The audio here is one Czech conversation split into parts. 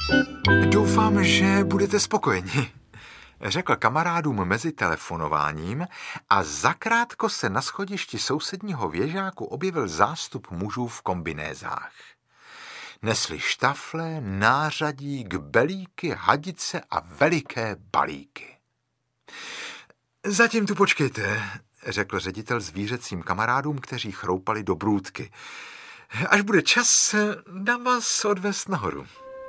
Doufám, že budete spokojeni, řekl kamarádům mezi telefonováním a zakrátko se na schodišti sousedního věžáku objevil zástup mužů v kombinézách. Nesli štafle, nářadí, kbelíky, hadice a veliké balíky. Zatím tu počkejte, řekl ředitel zvířecím kamarádům, kteří chroupali do brůdky. Až bude čas, dám vás odvést nahoru.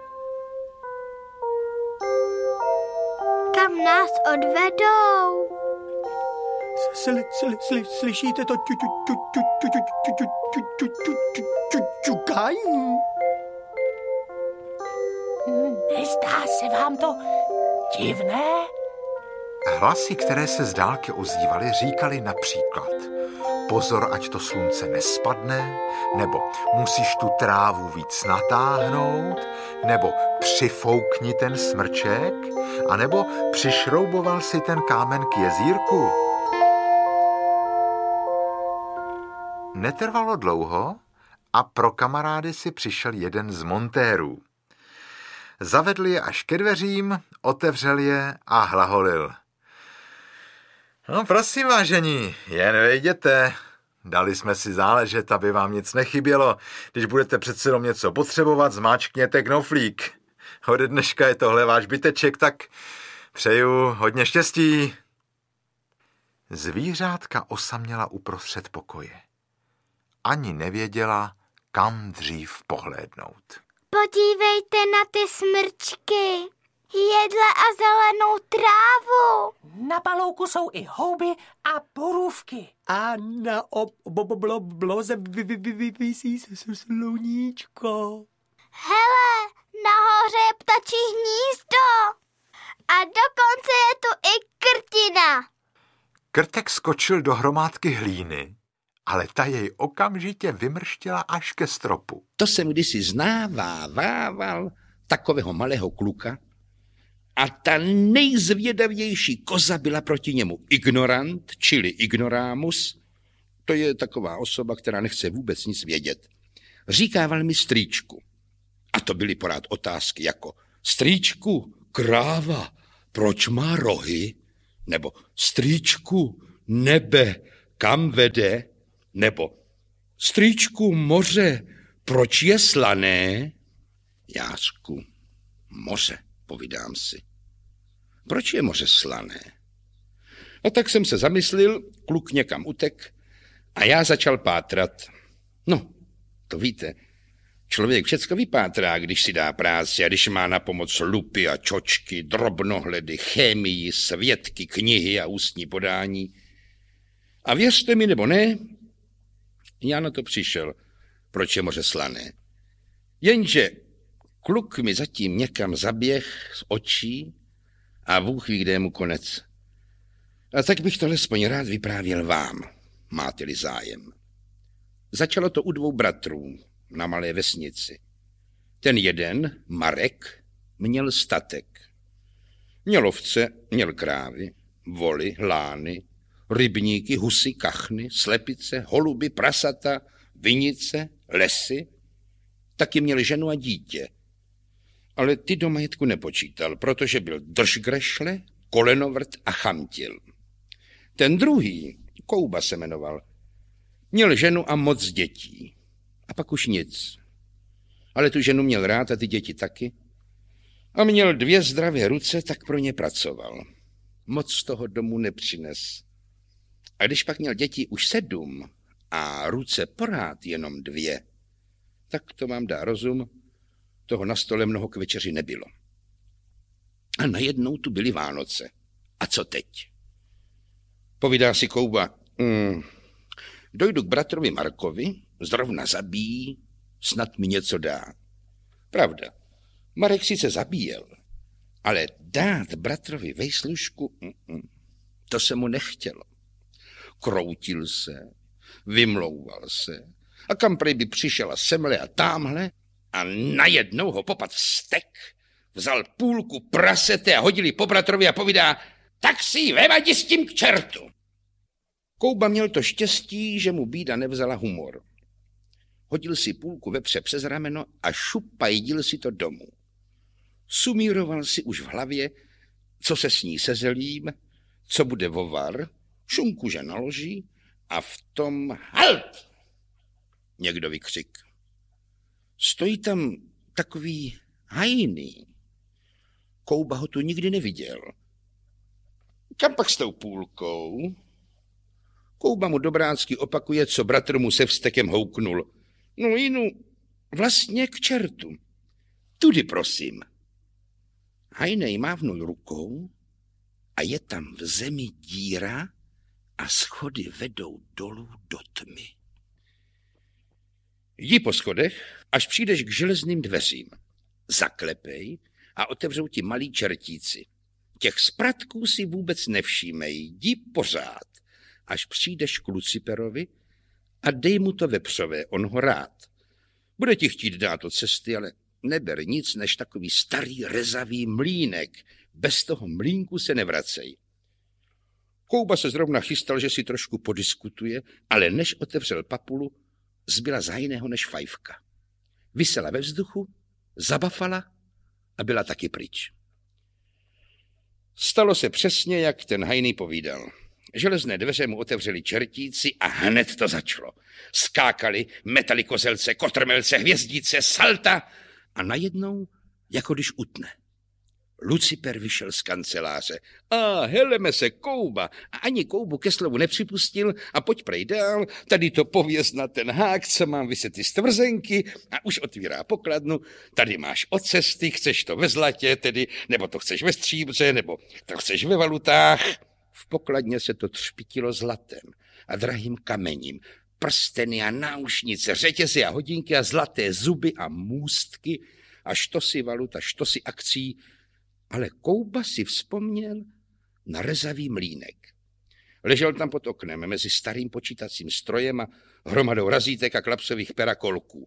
Kam nás odvedou? Slyšíte to ťukání? Nezdá se vám to divné? Hlasy, které se z dálky ozývaly, říkali například: pozor, ať to slunce nespadne, nebo musíš tu trávu víc natáhnout, nebo přifoukni ten smrček, anebo přišrouboval si ten kámen k jezírku. Netrvalo dlouho a pro kamarády si přišel jeden z montérů. Zavedl je až ke dveřím, otevřel je a hlaholil: No prosím, vážení, jen vejděte. Dali jsme si záležet, aby vám nic nechybělo. Když budete přece jenom něco potřebovat, zmáčkněte knoflík. Ode dneška je tohle váš byteček, tak přeju hodně štěstí. Zvířátka osaměla uprostřed pokoje. Ani nevěděla, kam dřív pohlédnout. Podívejte na ty smrčky. Jedle a zelenou trávu. Na palouku jsou i houby a borůvky. A na obloze visí sluníčko. Hele, nahoře je ptačí hnízdo. A dokonce je tu i krtina. Krtek skočil do hromádky hlíny, ale ta jej okamžitě vymrštila až ke stropu. To jsem kdysi znávával takového malého kluka a ta nejzvědavější koza byla proti němu ignorant, čili ignoramus. To je taková osoba, která nechce vůbec nic vědět. Říkával mi strýčku. A to byly pořád otázky jako: strýčku, kráva, proč má rohy? Nebo strýčku, nebe, kam vede? Nebo strýčku, moře, proč je slané? Jářku, moře, povídám si. Proč je moře slané? A tak jsem se zamyslil, kluk někam utek a já začal pátrat. No, to víte, člověk všecko vypátrá, když si dá práci a když má na pomoc lupy a čočky, drobnohledy, chemii, svědky, knihy a ústní podání. A věřte mi nebo ne, já na to přišel, proč je moře slané. Jenže kluk mi zatím někam zaběh z očí a Bůh ví, kde je mu konec. A tak bych to alespoň rád vyprávěl vám, máte-li zájem. Začalo to u 2 bratrů na malé vesnici. Ten jeden, Marek, měl statek. Měl ovce, měl krávy, voly, lány, rybníky, husy, kachny, slepice, holuby, prasata, vinice, lesy. Taky měl ženu a dítě. Ale ty do majetku nepočítal, protože byl držgrešle, kolenovrt a chamtil. Ten druhý, Kouba se jmenoval, měl ženu a moc dětí. A pak už nic. Ale tu ženu měl rád a ty děti taky. A měl 2 zdravé ruce, tak pro ně pracoval. Moc z toho domů nepřines. A když pak měl děti už 7 a ruce pořád jenom 2, tak to vám dá rozum, toho na stole mnoho k večeři nebylo. A najednou tu byly Vánoce. A co teď? Povídá si Kouba, dojdu k bratrovi Markovi, zrovna zabíjí, snad mi něco dá. Pravda, Marek sice zabíjel, ale dát bratrovi vejslužku, to se mu nechtělo. Kroutil se, vymlouval se a kam prej by přišel a semhle a támhle a najednou ho popad vztek, vzal půlku prasete a hodili po bratrovi a povídá, tak si ji vevadi s tím k čertu. Kouba měl to štěstí, že mu bída nevzala humor. Hodil si půlku vepře přes rameno a šupajdil si to domů. Sumíroval si už v hlavě, co se sní se zelím, co bude vovar, šunku, že naloží a v tom halt! Někdo vykřik. Stojí tam takový hajný. Kouba ho tu nikdy neviděl. Kam pak s tou půlkou? Kouba mu dobrácky opakuje, co bratr mu se vztekem houknul. No jinu, vlastně k čertu. Tudy prosím. Hajnej mávnul rukou a je tam v zemi díra a schody vedou dolů do tmy. Jdi po schodech, až přijdeš k železným dveřím. Zaklepej a otevřou ti malí čertíci. Těch spratků si vůbec nevšímej, jdi pořád, až přijdeš k Luciperovi a dej mu to vepřové, on ho rád. Bude ti chtít dát od cesty, ale neber nic než takový starý rezavý mlýnek. Bez toho mlýnku se nevracej. Kouba se zrovna chystal, že si trošku podiskutuje, ale než otevřel papulu, zbyla za jiného než fajfka. Visela ve vzduchu, zabafala a byla taky pryč. Stalo se přesně, jak ten hajný povídal. Železné dveře mu otevřeli čertíci a hned to začalo. Skákali, metali kozelce, kotrmelce, hvězdice, salta a najednou, jako když utne. Luciper vyšel z kanceláře. A heleme se, Kouba. A ani Koubu ke slovu nepřipustil a pojď prej dál, tady to pověz na ten hák, co mám vyset ty stvrzenky a už otvírá pokladnu. Tady máš od cesty, chceš to ve zlatě, tedy, nebo to chceš ve stříbře, nebo to chceš ve valutách. V pokladně se to třpitilo zlatem a drahým kamením. Prsteny a náušnice, řetězy a hodinky a zlaté zuby a můstky a štosy valut a štosy akcí. Ale Kouba si vzpomněl na rezavý mlýnek. Ležel tam pod oknem mezi starým počítacím strojem a hromadou razítek a klapsových perakolků.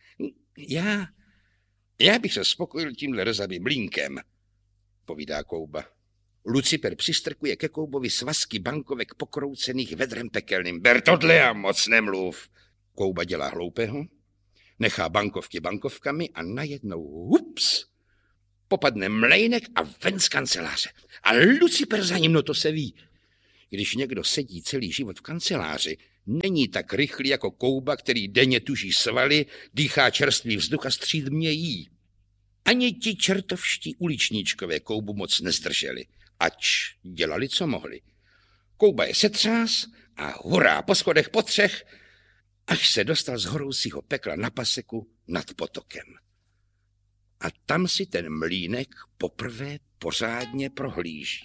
Já bych se spokojil tímhle rezavým mlýnkem, povídá Kouba. Luciper přistrkuje ke Koubovi svazky bankovek pokroucených vedrem pekelným. Ber tohle a moc nemluv. Kouba dělá hloupého, nechá bankovky bankovkami a najednou hups, popadne mlejnek a ven z kanceláře. A Luciper za ním, no to se ví. Když někdo sedí celý život v kanceláři, není tak rychlý jako Kouba, který denně tuží svaly, dýchá čerstvý vzduch a střídmě jí. Ani ti čertovští uličníčkové Koubu moc nezdrželi, ač dělali, co mohli. Kouba je setřás a hurá po schodech po třech, až se dostal z horoucího pekla na paseku nad potokem. A tam si ten mlýnek poprvé pořádně prohlíží.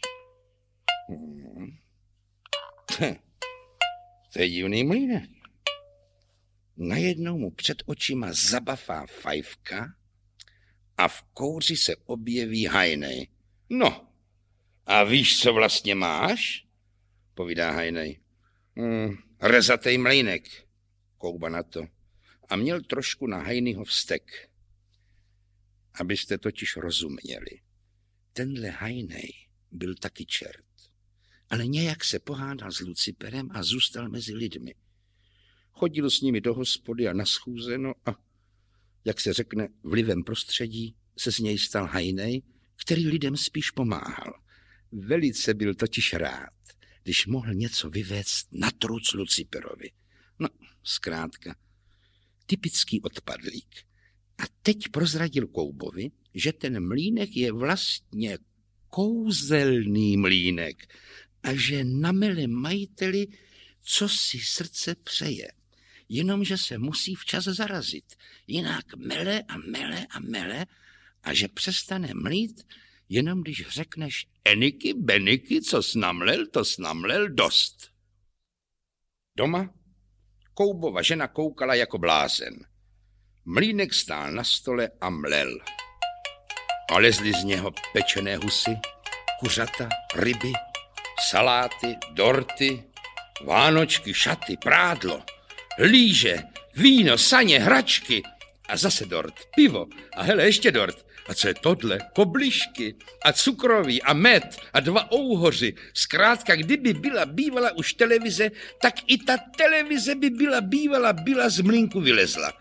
To je divný mlýnek. Najednou mu před očima zabafá fajfka a v kouři se objeví hajnej. No, a víš, co vlastně máš? Povídá hajnej. Rezatej mlýnek, Kouba na to. A měl trošku na hajnýho vztek. Abyste totiž rozuměli. Tenhle hajnej byl taky čert. Ale nějak se pohádal s Luciperem a zůstal mezi lidmi. Chodil s nimi do hospody a na schůze, no a, jak se řekne, vlivem prostředí se z něj stal hajnej, který lidem spíš pomáhal. Velice byl totiž rád, když mohl něco vyvéct na truc Luciperovi. No, zkrátka, typický odpadlík. A teď prozradil Koubovi, že ten mlýnek je vlastně kouzelný mlýnek a že namele majiteli, co si srdce přeje. Jenomže se musí včas zarazit, jinak mele a mele a mele a že přestane mlít, jenom když řekneš eniky, beniky, co snamlel, to snamlel dost. Doma Koubova žena koukala jako blázen. Mlýnek stál na stole a mlel. A lezly z něho pečené husy, kuřata, ryby, saláty, dorty, vánočky, šaty, prádlo, líže, víno, saně, hračky a zase dort, pivo a hele ještě dort. A co je tohle? Koblišky a cukroví a med a 2 ouhoři. Zkrátka, kdyby byla bývala už televize, tak i ta televize by byla bývala z mlýnku vylezla.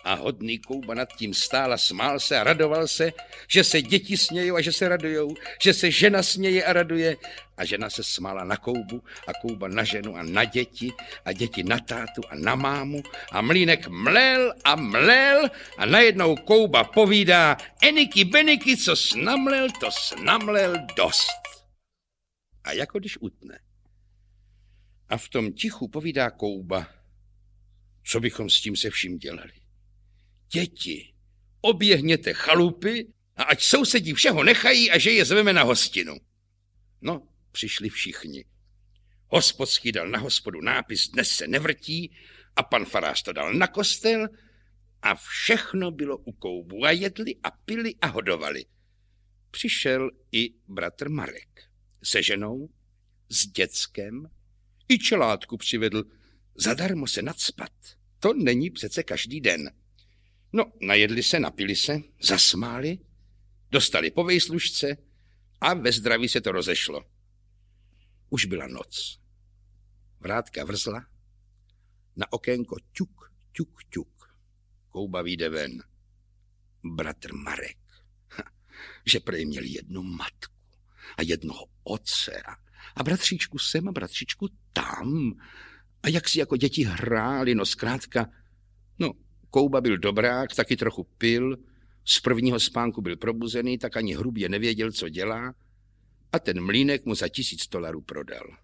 A hodný Kouba nad tím stál a smál se a radoval se, že se děti smějou a že se radujou, že se žena směje a raduje. A žena se smála na Koubu a Kouba na ženu a na děti a děti na tátu a na mámu. A mlýnek mlel a najednou Kouba povídá: Eniky beniky, co snamlel, to snamlel dost. A jako když utne. A v tom tichu povídá Kouba: co bychom s tím se vším dělali? Děti, oběhněte chalupy a ať sousedí všeho nechají a že je zveme na hostinu. No, přišli všichni. Hospodský dal na hospodu nápis Dnes se nevrtí a pan farář to dal na kostel a všechno bylo u Koubu a jedli a pili a hodovali. Přišel i bratr Marek se ženou, s děckem, i čelátku přivedl. Zadarmo se nacpat. To není přece každý den. No, najedli se, napili se, zasmáli, dostali po vejslužce a ve zdraví se to rozešlo. Už byla noc. Vrátka vrzla, na okénko ťuk, ťuk, ťuk. Kouba vyjde ven. Bratr Marek, že prej měl jednu matku a jednoho otce a bratříčku sem a bratříčku tam. A jak si jako děti hráli, no zkrátka. No, Kouba byl dobrák, taky trochu pil, z prvního spánku byl probuzený, tak ani hrubě nevěděl, co dělá, a ten mlýnek mu za $1000 prodal.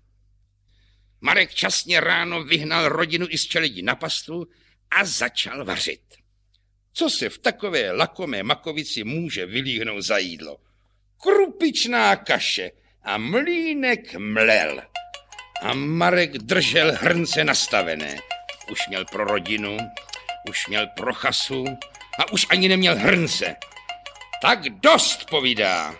Marek časně ráno vyhnal rodinu i z čeledí na pastvu a začal vařit. Co se v takové lakomé makovici může vylíhnout za jídlo? Krupičná kaše a mlýnek mlel. A Marek držel hrnce nastavené. Už měl pro rodinu, už měl pro chasu a už ani neměl hrnce. Tak dost, povídá.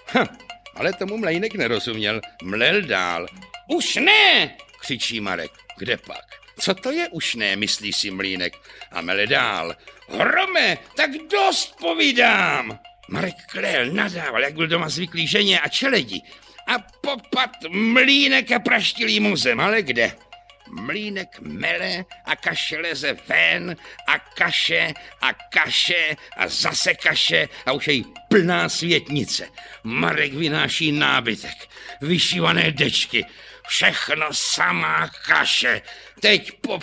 Ale tomu mlejnek nerozuměl. Mlel dál. Už ne, křičí Marek. Kde pak? Co to je už ne, myslí si mlýnek. A mele dál. Hrome, tak dost, povídám. Marek klel, nadával, jak byl doma zvyklý ženě a čeledi. A popad mlýnek a praštil jí mu zem, ale kde? Mlýnek mele a kaše leze ven a kaše a zase kaše a už je jí plná světnice. Marek vynáší nábytek, vyšívané dečky, všechno samá kaše. Teď